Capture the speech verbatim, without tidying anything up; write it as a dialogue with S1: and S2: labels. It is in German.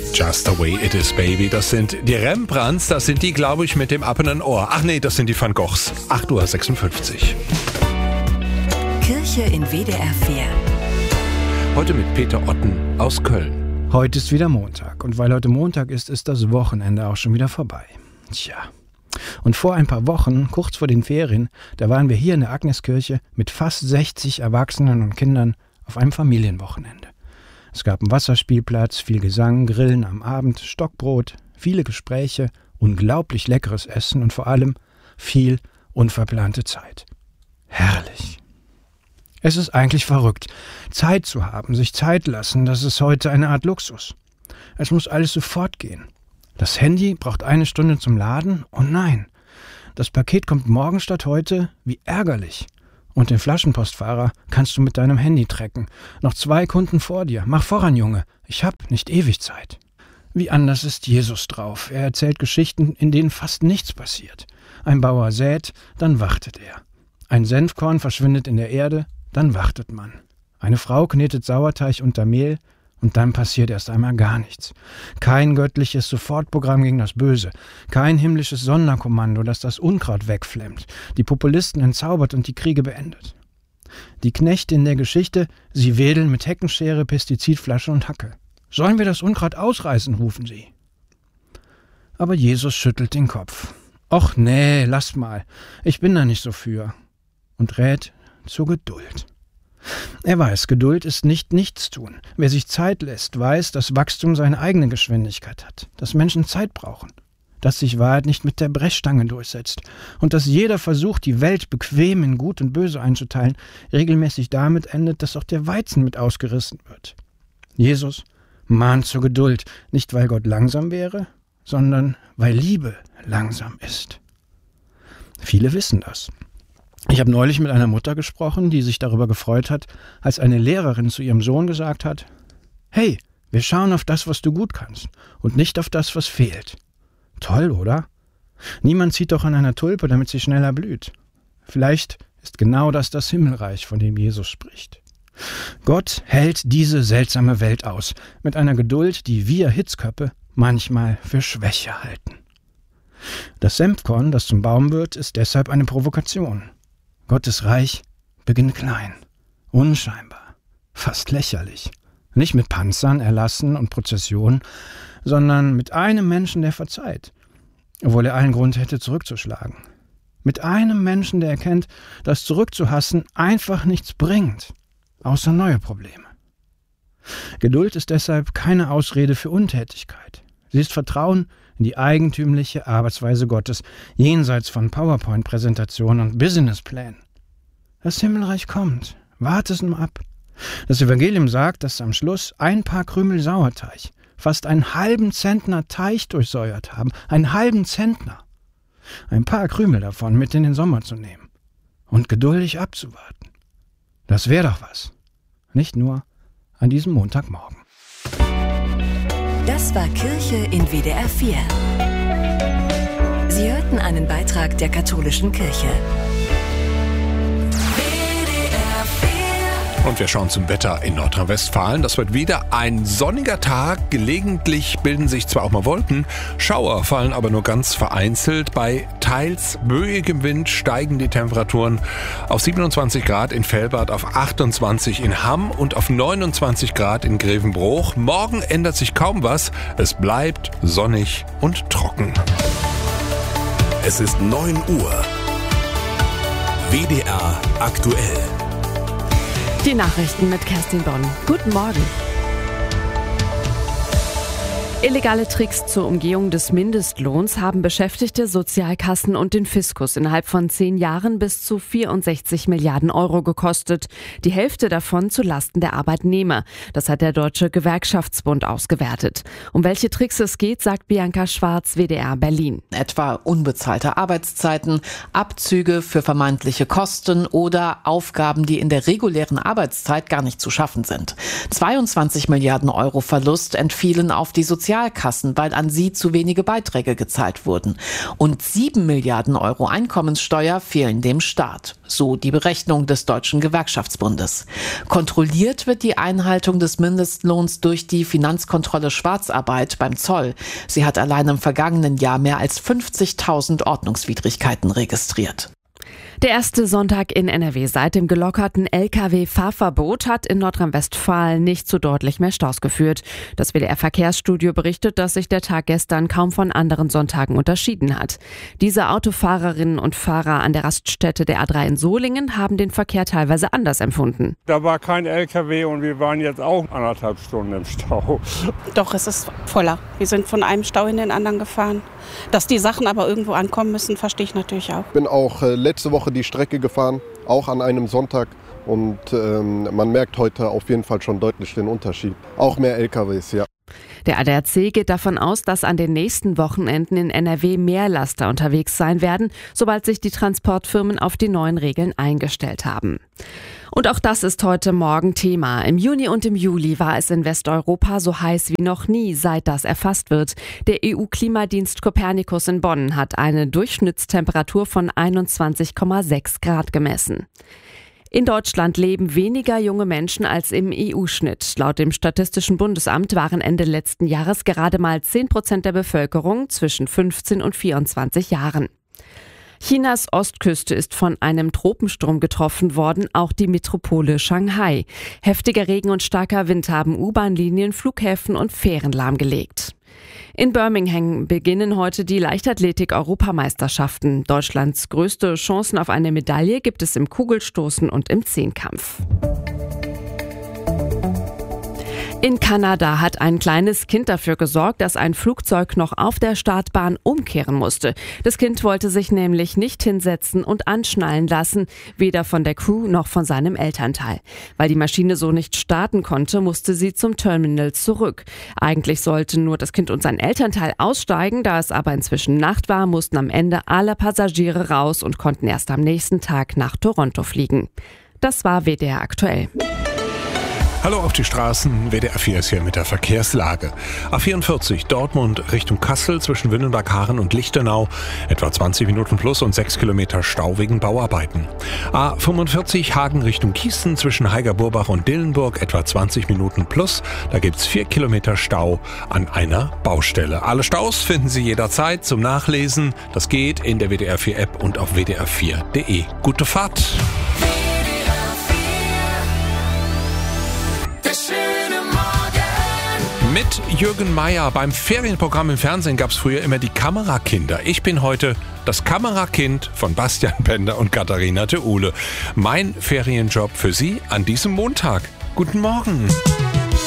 S1: Just the way it is, baby. Das sind die Rembrandts, das sind die, glaube ich, mit dem appenen Ohr. Ach nee, das sind die Van Goghs. acht Uhr sechsundfünfzig.
S2: Kirche in W D R vier.
S1: Heute mit Peter Otten aus Köln.
S3: Heute ist wieder Montag. Und weil heute Montag ist, ist das Wochenende auch schon wieder vorbei. Tja. Und vor ein paar Wochen, kurz vor den Ferien, da waren wir hier in der Agneskirche mit fast sechzig Erwachsenen und Kindern auf einem Familienwochenende. Es gab einen Wasserspielplatz, viel Gesang, Grillen am Abend, Stockbrot, viele Gespräche, unglaublich leckeres Essen und vor allem viel unverplante Zeit. Herrlich. Es ist eigentlich verrückt, Zeit zu haben, sich Zeit lassen, das ist heute eine Art Luxus. Es muss alles sofort gehen. Das Handy braucht eine Stunde zum Laden? Oh nein, das Paket kommt morgen statt heute? Wie ärgerlich. Und den Flaschenpostfahrer kannst du mit deinem Handy tracken. Noch zwei Kunden vor dir. Mach voran, Junge. Ich hab nicht ewig Zeit. Wie anders ist Jesus drauf. Er erzählt Geschichten, in denen fast nichts passiert. Ein Bauer sät, dann wartet er. Ein Senfkorn verschwindet in der Erde, dann wartet man. Eine Frau knetet Sauerteig unter Mehl, und dann passiert erst einmal gar nichts. Kein göttliches Sofortprogramm gegen das Böse. Kein himmlisches Sonderkommando, das das Unkraut wegflemmt, die Populisten entzaubert und die Kriege beendet. Die Knechte in der Geschichte, sie wedeln mit Heckenschere, Pestizidflasche und Hacke. Sollen wir das Unkraut ausreißen, rufen sie. Aber Jesus schüttelt den Kopf. Och nee, lasst mal, ich bin da nicht so für. Und rät zur Geduld. Er weiß, Geduld ist nicht Nichtstun. Wer sich Zeit lässt, weiß, dass Wachstum seine eigene Geschwindigkeit hat, dass Menschen Zeit brauchen, dass sich Wahrheit nicht mit der Brechstange durchsetzt und dass jeder Versuch, die Welt bequem in Gut und Böse einzuteilen, regelmäßig damit endet, dass auch der Weizen mit ausgerissen wird. Jesus mahnt zur Geduld, nicht weil Gott langsam wäre, sondern weil Liebe langsam ist. Viele wissen das. Ich habe neulich mit einer Mutter gesprochen, die sich darüber gefreut hat, als eine Lehrerin zu ihrem Sohn gesagt hat: Hey, wir schauen auf das, was du gut kannst und nicht auf das, was fehlt. Toll, oder? Niemand zieht doch an einer Tulpe, damit sie schneller blüht. Vielleicht ist genau das das Himmelreich, von dem Jesus spricht. Gott hält diese seltsame Welt aus, mit einer Geduld, die wir Hitzköppe manchmal für Schwäche halten. Das Senfkorn, das zum Baum wird, ist deshalb eine Provokation. Gottes Reich beginnt klein, unscheinbar, fast lächerlich. Nicht mit Panzern, Erlassen und Prozessionen, sondern mit einem Menschen, der verzeiht, obwohl er allen Grund hätte, zurückzuschlagen. Mit einem Menschen, der erkennt, dass zurückzuhassen einfach nichts bringt, außer neue Probleme. Geduld ist deshalb keine Ausrede für Untätigkeit. Sie ist Vertrauen in die eigentümliche Arbeitsweise Gottes, jenseits von PowerPoint-Präsentationen und Businessplänen. Das Himmelreich kommt. Wart es nur ab. Das Evangelium sagt, dass am Schluss ein paar Krümel Sauerteig fast einen halben Zentner Teich durchsäuert haben. Einen halben Zentner. Ein paar Krümel davon mit in den Sommer zu nehmen und geduldig abzuwarten. Das wäre doch was. Nicht nur an diesem Montagmorgen.
S2: Das war Kirche in W D R vier. Sie hörten einen Beitrag der katholischen Kirche.
S1: Und wir schauen zum Wetter in Nordrhein-Westfalen. Das wird wieder ein sonniger Tag. Gelegentlich bilden sich zwar auch mal Wolken, Schauer fallen aber nur ganz vereinzelt. Bei teils böigem Wind steigen die Temperaturen auf siebenundzwanzig Grad in Velbert, auf achtundzwanzig in Hamm und auf neunundzwanzig Grad in Grevenbroich. Morgen ändert sich kaum was. Es bleibt sonnig und trocken.
S4: Es ist neun Uhr. W D R aktuell.
S5: Die Nachrichten mit Kerstin Bonn. Guten Morgen. Illegale Tricks zur Umgehung des Mindestlohns haben Beschäftigte, Sozialkassen und den Fiskus innerhalb von zehn Jahren bis zu vierundsechzig Milliarden Euro gekostet. Die Hälfte davon zu Lasten der Arbeitnehmer. Das hat der Deutsche Gewerkschaftsbund ausgewertet. Um welche Tricks es geht, sagt Bianca Schwarz, W D R Berlin.
S6: Etwa unbezahlte Arbeitszeiten, Abzüge für vermeintliche Kosten oder Aufgaben, die in der regulären Arbeitszeit gar nicht zu schaffen sind. zweiundzwanzig Milliarden Euro Verlust entfielen auf die Sozialkassen. Sozialkassen, weil an sie zu wenige Beiträge gezahlt wurden. Und sieben Milliarden Euro Einkommenssteuer fehlen dem Staat. So die Berechnung des Deutschen Gewerkschaftsbundes. Kontrolliert wird die Einhaltung des Mindestlohns durch die Finanzkontrolle Schwarzarbeit beim Zoll. Sie hat allein im vergangenen Jahr mehr als fünfzigtausend Ordnungswidrigkeiten registriert.
S5: Der erste Sonntag in N R W seit dem gelockerten L K W-Fahrverbot hat in Nordrhein-Westfalen nicht zu deutlich mehr Staus geführt. Das W D R-Verkehrsstudio berichtet, dass sich der Tag gestern kaum von anderen Sonntagen unterschieden hat. Diese Autofahrerinnen und Fahrer an der Raststätte der A drei in Solingen haben den Verkehr teilweise anders empfunden.
S7: Da war kein L K W und wir waren jetzt auch anderthalb Stunden im Stau.
S8: Doch, es ist voller. Wir sind von einem Stau in den anderen gefahren. Dass die Sachen aber irgendwo ankommen müssen, verstehe ich natürlich auch.
S9: Ich bin auch äh, letzte Woche die Strecke gefahren, auch an einem Sonntag. Und ähm, man merkt heute auf jeden Fall schon deutlich den Unterschied. Auch mehr L K Ws, ja.
S5: Der A D A C geht davon aus, dass an den nächsten Wochenenden in N R W mehr Laster unterwegs sein werden, sobald sich die Transportfirmen auf die neuen Regeln eingestellt haben. Und auch das ist heute Morgen Thema. Im Juni und im Juli war es in Westeuropa so heiß wie noch nie, seit das erfasst wird. Der E U-Klimadienst Copernicus in Bonn hat eine Durchschnittstemperatur von einundzwanzig Komma sechs Grad gemessen. In Deutschland leben weniger junge Menschen als im E U-Schnitt. Laut dem Statistischen Bundesamt waren Ende letzten Jahres gerade mal zehn Prozent der Bevölkerung zwischen fünfzehn und vierundzwanzig Jahren. Chinas Ostküste ist von einem Tropensturm getroffen worden, auch die Metropole Shanghai. Heftiger Regen und starker Wind haben U-Bahn-Linien, Flughäfen und Fähren lahmgelegt. In Birmingham beginnen heute die Leichtathletik-Europameisterschaften. Deutschlands größte Chancen auf eine Medaille gibt es im Kugelstoßen und im Zehnkampf. In Kanada hat ein kleines Kind dafür gesorgt, dass ein Flugzeug noch auf der Startbahn umkehren musste. Das Kind wollte sich nämlich nicht hinsetzen und anschnallen lassen, weder von der Crew noch von seinem Elternteil. Weil die Maschine so nicht starten konnte, musste sie zum Terminal zurück. Eigentlich sollten nur das Kind und sein Elternteil aussteigen, da es aber inzwischen Nacht war, mussten am Ende alle Passagiere raus und konnten erst am nächsten Tag nach Toronto fliegen. Das war W D R aktuell.
S1: Hallo auf die Straßen, W D R vier ist hier mit der Verkehrslage. A vierundvierzig Dortmund Richtung Kassel zwischen Wünnenberg-Haaren und Lichtenau, etwa zwanzig Minuten plus und sechs Kilometer Stau wegen Bauarbeiten. A fünfundvierzig Hagen Richtung Gießen zwischen Heiger-Burbach und Dillenburg, etwa zwanzig Minuten plus, da gibt's vier Kilometer Stau an einer Baustelle. Alle Staus finden Sie jederzeit zum Nachlesen. Das geht in der W D R vier App und auf w d r vier punkt d e. Gute Fahrt! Mit Jürgen Mayer. Beim Ferienprogramm im Fernsehen gab es früher immer die Kamerakinder. Ich bin heute das Kamerakind von Bastian Bender und Katharina Theule. Mein Ferienjob für Sie an diesem Montag. Guten Morgen.